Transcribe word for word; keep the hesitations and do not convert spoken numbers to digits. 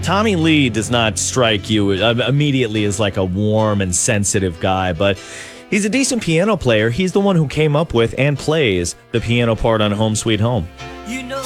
Tommy Lee does not strike you uh, immediately as like a warm and sensitive guy, but he's a decent piano player. He's the one who came up with and plays the piano part on Home Sweet Home.